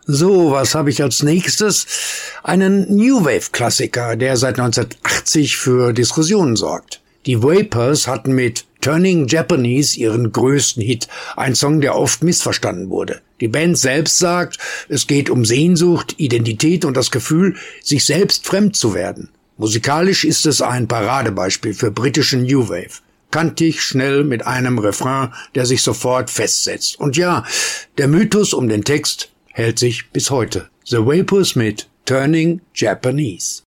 So, was habe ich als nächstes? Einen New Wave-Klassiker, der seit 1980 für Diskussionen sorgt. Die Vapors hatten mit Turning Japanese ihren größten Hit, ein Song, der oft missverstanden wurde. Die Band selbst sagt, es geht um Sehnsucht, Identität und das Gefühl, sich selbst fremd zu werden. Musikalisch ist es ein Paradebeispiel für britische New Wave. Kantig, schnell, mit einem Refrain, der sich sofort festsetzt. Und ja, der Mythos um den Text hält sich bis heute. The Vapors mit Turning Japanese.